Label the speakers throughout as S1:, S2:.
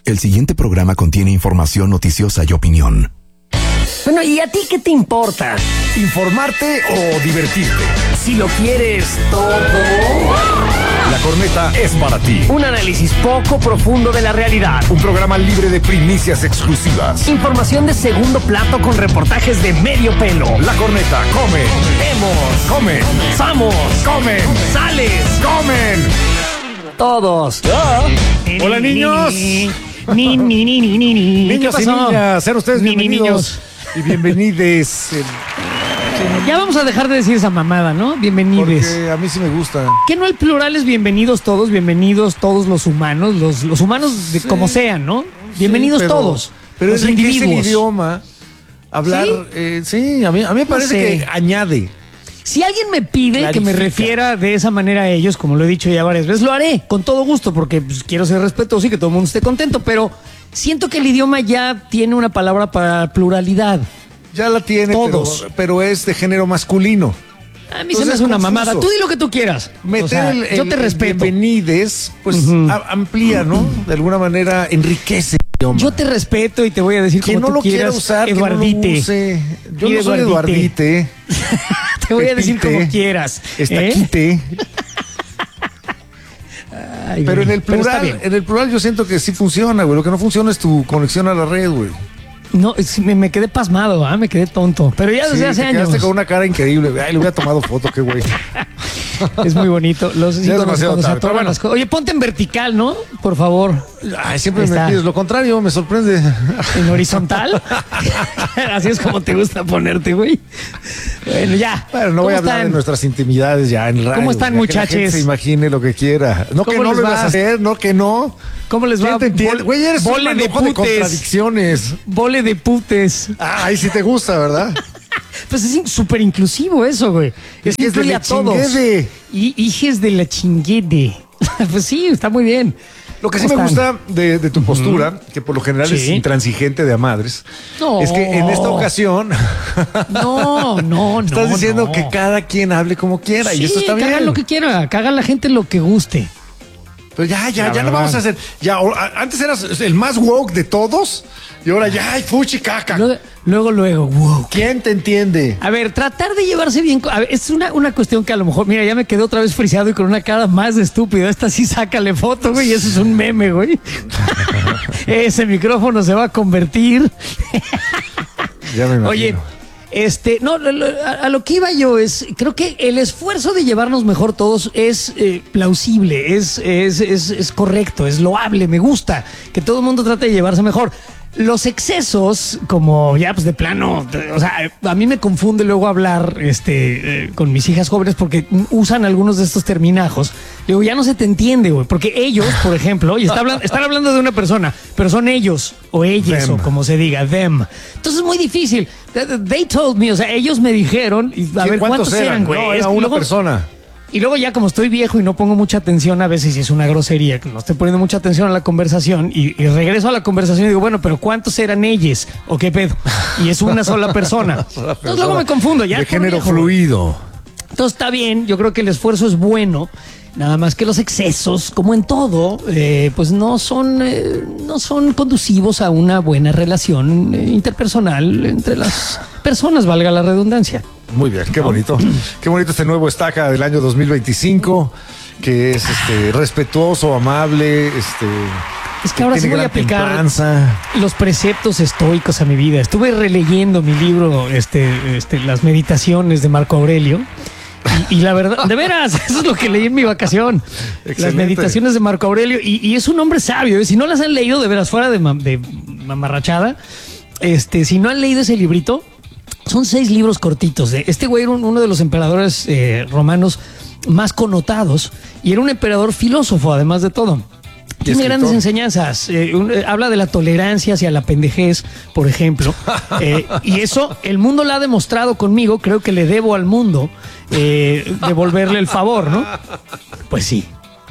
S1: El siguiente programa contiene información noticiosa y opinión.
S2: Bueno, ¿y a ti qué te importa?
S3: ¿Informarte o divertirte?
S2: Si lo quieres todo.
S3: La Corneta es para ti.
S2: Un análisis poco profundo de la realidad.
S3: Un programa libre de primicias exclusivas.
S2: Información de segundo plato con reportajes de medio pelo.
S3: La Corneta come.
S2: Vemos.
S3: Comen.
S2: Vamos.
S3: Comen.
S2: Sales.
S3: Comen.
S2: Todos.
S3: Hola, niños. Niños y niñas, sean ustedes bienvenidos y bienvenides.
S2: Ya vamos a dejar de decir esa mamada, ¿no? Bienvenides.
S3: Porque a mí sí me gusta.
S2: ¿Qué no el plural es bienvenidos todos los humanos, los humanos de como sean, ¿no? Bienvenidos todos.
S3: Pero
S2: los
S3: enriquece el
S2: individuos.
S3: idioma. Hablar, sí, a mí me parece que añade.
S2: Si alguien me pide
S3: Clarifica.
S2: que me refiera de esa manera a ellos, como lo he dicho ya varias veces, lo haré con todo gusto porque pues, quiero ser respetuoso y que todo el mundo esté contento, pero siento que el idioma ya tiene una palabra para pluralidad.
S3: Ya la tiene,
S2: Todos.
S3: pero es de género masculino.
S2: A mí se me hace una mamada. Tú di lo que tú quieras.
S3: Meter
S2: O sea, yo te respeto.
S3: bienvenides, pues amplía, ¿no? De alguna manera enriquece el idioma.
S2: Yo te respeto y te voy a decir
S3: Quien
S2: como
S3: no
S2: tú
S3: lo quiera
S2: quieras,
S3: usar,
S2: Eduardite.
S3: que no lo use. Yo
S2: Mira,
S3: no soy Eduardite.
S2: Te voy a decir
S3: Pepite,
S2: como quieras.
S3: Estaquite.
S2: Ay,
S3: Pero
S2: güey,
S3: en el plural yo siento que sí funciona, güey. Lo que no funciona es tu conexión a la red, güey.
S2: No, me quedé pasmado, me quedé tonto. Pero ya desde
S3: Sí,
S2: hace
S3: te
S2: años.
S3: quedaste con una cara increíble. Ay, le hubiera tomado foto, qué güey.
S2: Es muy bonito. Los
S3: Ya es
S2: íconos
S3: demasiado
S2: cuando se
S3: tarde,
S2: atoran
S3: pero bueno.
S2: las cosas. Oye, ponte en vertical, ¿no? Por favor.
S3: Ay, siempre
S2: Está.
S3: me pides lo contrario, me sorprende.
S2: En horizontal. Así es como te gusta ponerte, güey. Bueno, ya.
S3: Bueno, no voy a
S2: ¿Cómo
S3: hablar de
S2: están?
S3: nuestras intimidades ya en radio.
S2: ¿Cómo están,
S3: ya que la gente
S2: muchachos?
S3: se imagine lo que quiera. No que
S2: ¿Cómo
S3: no
S2: les
S3: lo vas
S2: va?
S3: a hacer, no que no.
S2: ¿Cómo les va?
S3: ¿Quién te entiende? Güey, eres un
S2: Vole de
S3: manojo de
S2: putes.
S3: contradicciones.
S2: Vole de putes.
S3: Ay, sí te gusta, ¿verdad?
S2: Pues es súper inclusivo eso, güey. Es que
S3: Hijes de
S2: incluye
S3: la
S2: a todos.
S3: chinguede.
S2: Y hijes de la chinguede. Pues sí, está muy bien.
S3: Lo que sí
S2: ¿Cómo
S3: me
S2: están?
S3: gusta de tu postura, que por lo general es
S2: Sí.
S3: intransigente de a madres,
S2: No.
S3: es que en esta ocasión
S2: No.
S3: estás diciendo
S2: no.
S3: que cada quien hable como quiera y eso está
S2: que
S3: bien.
S2: hagan lo que quiera, que haga la gente lo que guste.
S3: Pero ya
S2: La
S3: no
S2: verdad.
S3: vamos a hacer. Ya, antes eras el más woke de todos y ahora ya, ay, fuchi caca.
S2: Luego, wow.
S3: ¿Quién te entiende?
S2: A ver, tratar de llevarse bien. A ver, es una cuestión que a lo mejor, mira, ya me quedé otra vez friseado y con una cara más de estúpido. Esta sí, sácale foto, güey. Eso es un meme, güey. Ese micrófono se va a convertir.
S3: Ya me imagino.
S2: Oye, no, a lo que iba yo es, creo que el esfuerzo de llevarnos mejor todos es plausible, es correcto, es loable, me gusta que todo el mundo trate de llevarse mejor. Los excesos, como ya pues de plano, o sea, a mí me confunde luego hablar con mis hijas jóvenes porque usan algunos de estos terminajos. Digo, ya no se te entiende, güey, porque ellos, por ejemplo, y están hablando de una persona, pero son ellos o ellas
S3: Them.
S2: o como se diga, them. Entonces es muy difícil. They told me, o sea, ellos me dijeron, y a ver cuántos eran, güey.
S3: No,
S2: Es
S3: era
S2: que
S3: una
S2: luego-
S3: persona.
S2: Y luego ya como estoy viejo y no pongo mucha atención, a veces si es una grosería, que no estoy poniendo mucha atención a la conversación y regreso a la conversación y digo, bueno, pero ¿cuántos eran ellos? ¿O qué pedo? Y es una sola persona. Entonces luego me confundo, ya.
S3: De
S2: por
S3: género
S2: viejo.
S3: fluido.
S2: Entonces está bien, yo creo que el esfuerzo es bueno, nada más que los excesos, como en todo, pues no son conducivos a una buena relación interpersonal entre las personas, valga la redundancia.
S3: Muy bien, qué bonito. Qué bonito este nuevo estaca del año 2025, que es respetuoso, amable,
S2: Es que ahora sí
S3: tiene
S2: voy a
S3: gran
S2: aplicar
S3: templanza.
S2: los preceptos estoicos a mi vida. Estuve releyendo mi libro, Las Meditaciones de Marco Aurelio. Y la verdad, de veras, eso es lo que leí en mi vacación.
S3: Excelente.
S2: Las Meditaciones de Marco Aurelio. Y es un hombre sabio. Si no las han leído, de veras, fuera de mamarrachada, si no han leído ese librito, son 6 libros cortitos. Este güey era uno de los emperadores romanos más connotados y era un emperador filósofo, además de todo. Tiene grandes enseñanzas. Habla de la tolerancia hacia la pendejez, por ejemplo. Y eso el mundo lo ha demostrado conmigo. Creo que le debo al mundo devolverle el favor, ¿no? Pues sí.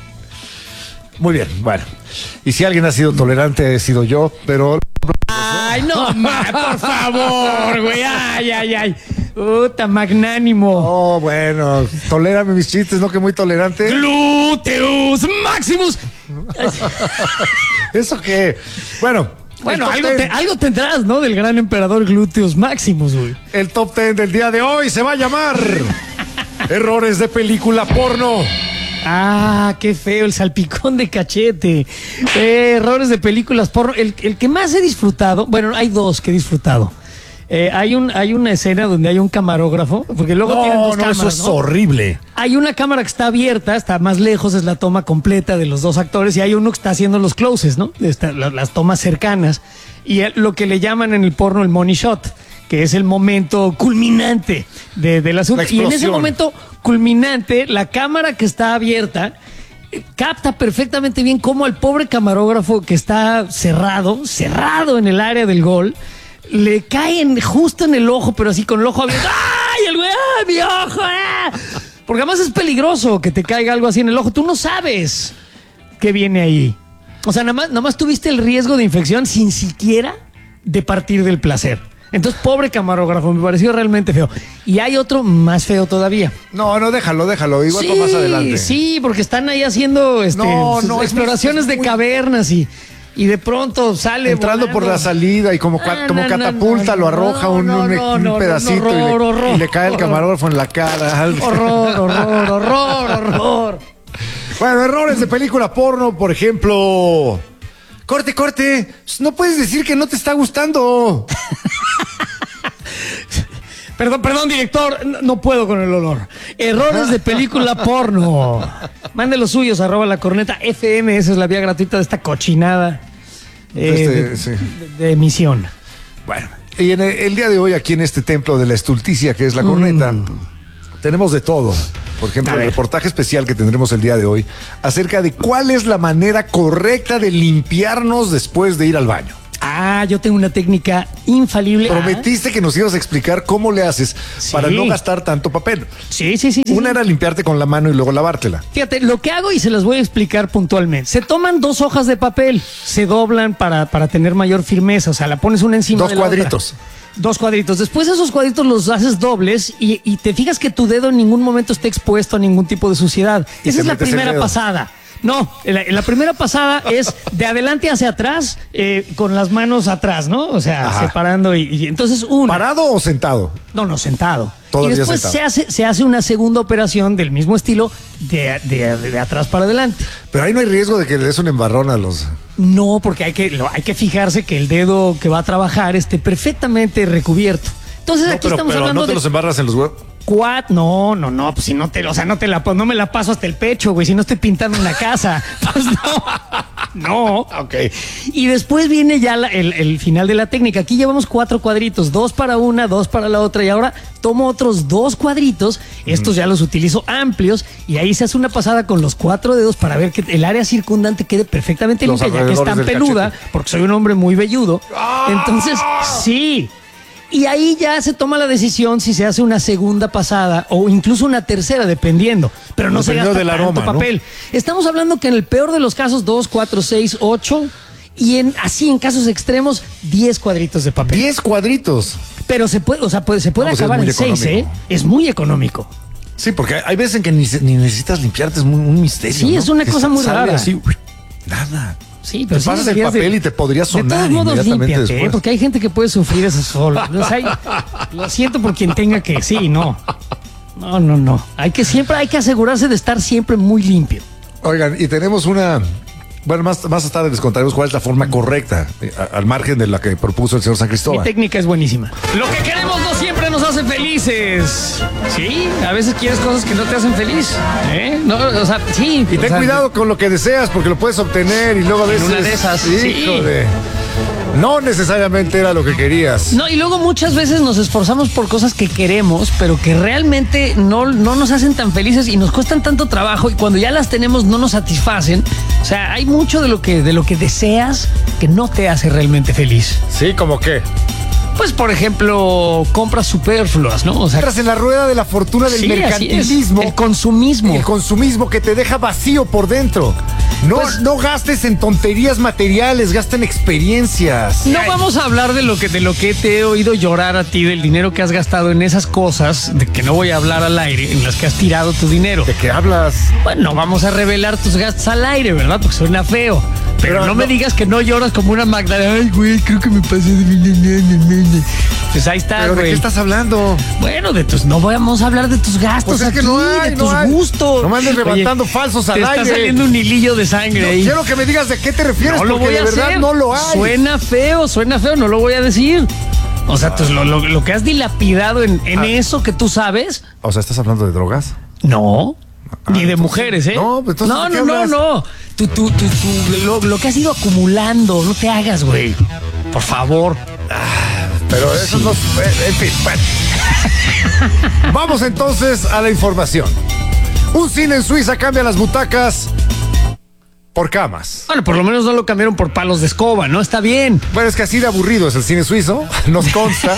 S3: Muy bien, bueno. Y si alguien ha sido tolerante, he sido yo, pero...
S2: Ay, no, por favor, güey. Ay. Puta, magnánimo.
S3: Oh, bueno, tolérame mis chistes, ¿no? Que muy tolerante.
S2: Gluteus Maximus.
S3: ¿Eso qué? Bueno,
S2: Bueno, algo tendrás, ¿no? Del gran emperador Glúteos Máximos, güey.
S3: el top 10 del día de hoy se va a llamar Errores de película porno.
S2: Ah, qué feo, el salpicón de cachete. Errores de películas porno. El que más he disfrutado, bueno, hay dos que he disfrutado. Hay una escena donde hay un camarógrafo, porque luego tienen dos cámaras,
S3: eso es
S2: ¿no?
S3: horrible.
S2: Hay una cámara que está abierta, está más lejos, es la toma completa de los dos actores, y hay uno que está haciendo los closes, ¿no? Las tomas cercanas. Y lo que le llaman en el porno el money shot, que es el momento culminante del asunto. Y en ese momento culminante, la cámara que está abierta capta perfectamente bien cómo al pobre camarógrafo que está cerrado en el área del gol, le caen justo en el ojo, pero así con el ojo abierto. ¡Ay, el güey! ¡Ay, mi ojo! ¡Ah! Porque además es peligroso que te caiga algo así en el ojo. Tú no sabes qué viene ahí. O sea, nada más tuviste el riesgo de infección sin siquiera de partir del placer. Entonces, pobre camarógrafo, me pareció realmente feo. Y hay otro más feo todavía.
S3: No, déjalo. Igual
S2: Sí,
S3: para más adelante.
S2: sí, porque están ahí haciendo exploraciones de cavernas y de pronto sale
S3: entrando
S2: volando
S3: por la salida y como catapulta lo arroja un pedacito y le cae el camarógrafo en la cara.
S2: Horror.
S3: Bueno, errores de película porno, por ejemplo. Corte. No puedes decir que no te está gustando.
S2: Perdón, director, no puedo con el olor. Errores de película porno. Mande los suyos, @lacorneta_FM. Esa es la vía gratuita de esta cochinada de emisión.
S3: Bueno, y en el día de hoy, aquí en este templo de la estulticia que es La Corneta, tenemos de todo. Por ejemplo, el reportaje especial que tendremos el día de hoy acerca de cuál es la manera correcta de limpiarnos después de ir al baño.
S2: Ah, yo tengo una técnica infalible.
S3: Prometiste que nos ibas a explicar cómo le haces para no gastar tanto papel.
S2: Sí.
S3: Una era limpiarte con la mano y luego lavártela.
S2: Fíjate, lo que hago y se las voy a explicar puntualmente. Se toman 2 hojas de papel, se doblan para tener mayor firmeza. O sea, la pones una encima de la otra. 2 cuadritos. Después esos cuadritos los haces dobles y te fijas que tu dedo en ningún momento esté expuesto a ningún tipo de suciedad. Esa es la primera pasada. No, la primera pasada es de adelante hacia atrás, con las manos atrás, ¿no? O sea, separando y entonces uno.
S3: ¿Parado o sentado?
S2: No, sentado.
S3: Todavía
S2: y después se hace una segunda operación del mismo estilo de atrás para adelante.
S3: Pero ahí no hay riesgo de que le des un embarrón a los...
S2: No, porque hay que fijarse que el dedo que va a trabajar esté perfectamente recubierto. Entonces aquí estamos hablando
S3: ¿no te los embarras en los huevos?
S2: No, pues si no no me la paso hasta el pecho, güey, si no estoy pintando una casa. Pues no.
S3: Ok.
S2: Y después viene ya el final de la técnica. Aquí llevamos 4 cuadritos, 2 para una, 2 para la otra, y ahora tomo otros 2 cuadritos, estos ya los utilizo amplios, y ahí se hace una pasada con los 4 dedos para ver que el área circundante quede perfectamente limpia, ya que es tan peluda, porque soy un hombre muy velludo. Entonces, sí. Y ahí ya se toma la decisión si se hace una segunda pasada o incluso una tercera, dependiendo. Pero no se gasta tanto papel. ¿No? Estamos hablando que en el peor de los casos, 2, 4, 6, 8 y en casos extremos, 10 cuadritos de papel.
S3: 10 cuadritos.
S2: Pero se puede acabar en 6, ¿eh? Es muy económico.
S3: Sí, porque hay veces en que ni necesitas limpiarte, es un misterio.
S2: Sí, ¿no? Es una cosa muy rara.
S3: Así, nada.
S2: Sí, pero
S3: te pasas el papel y te podría sonar.
S2: De todos modos, límpiate,
S3: después.
S2: porque hay gente que puede sufrir ese sol. O sea, lo siento por quien tenga que, sí, no. Hay que asegurarse de estar siempre muy limpio.
S3: Oigan, y tenemos una... Bueno, más tarde les contaremos cuál es la forma correcta, al margen de la que propuso el señor San Cristóbal.
S2: Mi técnica es buenísima. Lo que queremos no siempre nos hace felices. Sí, a veces quieres cosas que no te hacen feliz. No, o sea, sí.
S3: Y ten cuidado con lo que deseas, porque lo puedes obtener y luego a veces...
S2: En una de esas,
S3: híjole, no necesariamente era lo que querías.
S2: No, y luego muchas veces nos esforzamos por cosas que queremos, pero que realmente no nos hacen tan felices y nos cuestan tanto trabajo, y cuando ya las tenemos no nos satisfacen. O sea, hay mucho de lo que deseas que no te hace realmente feliz.
S3: Sí, ¿cómo qué?
S2: Pues, por ejemplo, compras superfluas, ¿no? O sea,
S3: entras en la rueda de la fortuna del mercantilismo.
S2: El consumismo.
S3: El consumismo que te deja vacío por dentro. No gastes en tonterías materiales, gasta en experiencias.
S2: No vamos a hablar de lo que te he oído llorar a ti, del dinero que has gastado en esas cosas, de que no voy a hablar al aire, en las que has tirado tu dinero.
S3: ¿De qué hablas?
S2: Bueno, no vamos a revelar tus gastos al aire, ¿verdad? Porque suena feo. Pero no me digas que no lloras como una Magdalena. Ay, güey, creo que me pasé de mi. Pues ahí está,
S3: ¿Pero
S2: güey.
S3: de qué estás hablando?
S2: Bueno, no vamos a hablar de tus gastos
S3: Pues es
S2: aquí,
S3: que no hay,
S2: de
S3: no
S2: tus
S3: hay.
S2: gustos.
S3: No me andes levantando
S2: Oye,
S3: falsos al
S2: te
S3: aire.
S2: está saliendo un hilillo de sangre
S3: No,
S2: ahí.
S3: quiero que me digas de qué te refieres,
S2: No lo
S3: porque
S2: voy a
S3: de verdad
S2: hacer.
S3: no lo hay.
S2: Suena feo, no lo voy a decir. O sea, pues lo que has dilapidado en eso que tú sabes,
S3: O sea, ¿estás hablando de drogas?
S2: no. Ni de
S3: entonces,
S2: mujeres, ¿eh?
S3: no, pues entonces, ¿de qué hablas?
S2: no. Tú, lo que has ido acumulando, no te hagas, güey. Por favor.
S3: Pero eso no... En fin, bueno. Vamos entonces a la información. Un cine en Suiza cambia las butacas por camas.
S2: Bueno, por lo menos no lo cambiaron por palos de escoba, ¿no? Está bien.
S3: Bueno, es que así de aburrido es el cine suizo, nos consta.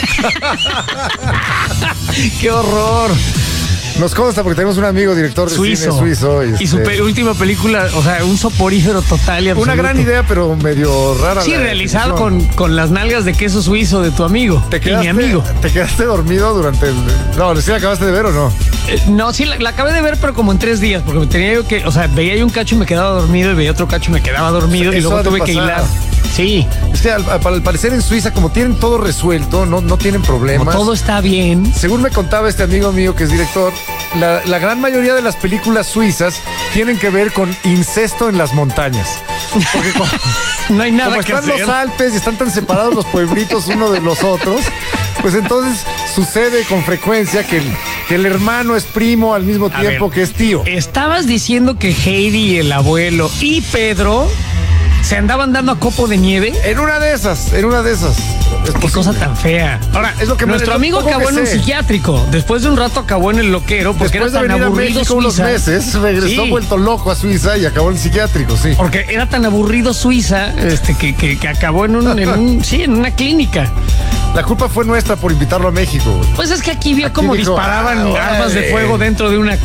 S2: ¡Qué horror!
S3: Nos consta porque tenemos un amigo director de
S2: Suizo.
S3: cine suizo.
S2: Y su última película, o sea, un soporífero total y absoluto.
S3: Una gran idea, pero medio rara.
S2: Sí,
S3: la
S2: realizado
S3: ejecución.
S2: con las nalgas de queso suizo de tu amigo.
S3: ¿Te
S2: y
S3: quedaste,
S2: mi amigo.
S3: ¿Te quedaste dormido durante el...? No, ¿sí la acabaste de ver o no?
S2: No, sí, la acabé de ver, pero como en 3 días, porque tenía yo que, o sea, veía yo un cacho y me quedaba dormido, y veía otro cacho y me quedaba dormido, y
S3: Eso
S2: luego
S3: ha de
S2: tuve que
S3: pasar.
S2: hilar. Sí,
S3: Es que al parecer en Suiza, como tienen todo resuelto, no tienen problemas.
S2: como todo está bien.
S3: Según me contaba este amigo mío que es director, la gran mayoría de las películas suizas tienen que ver con incesto en las montañas. Porque
S2: No hay nada
S3: como
S2: que
S3: están
S2: hacer.
S3: los Alpes y están tan separados los pueblitos uno de los otros, pues entonces sucede con frecuencia que el hermano es primo al mismo
S2: A
S3: tiempo
S2: ver,
S3: que es tío.
S2: Estabas diciendo que Heidi, el abuelo, y Pedro se andaban dando a copo de nieve.
S3: En una de esas. Es
S2: Qué
S3: posible.
S2: cosa tan fea.
S3: Ahora, es lo que
S2: Nuestro
S3: es lo
S2: amigo
S3: poco
S2: acabó
S3: que
S2: en un
S3: sé.
S2: psiquiátrico. Después de un rato acabó en el loquero porque
S3: Después de
S2: era tan
S3: venir a
S2: aburrido
S3: México unos
S2: Suiza.
S3: meses, regresó
S2: Sí.
S3: vuelto loco a Suiza y acabó en el psiquiátrico, sí.
S2: Porque era tan aburrido Suiza que acabó en una clínica.
S3: La culpa fue nuestra por invitarlo a México, güey.
S2: Pues es que aquí vio
S3: Aquí
S2: cómo
S3: dijo,
S2: disparaban armas de fuego dentro de una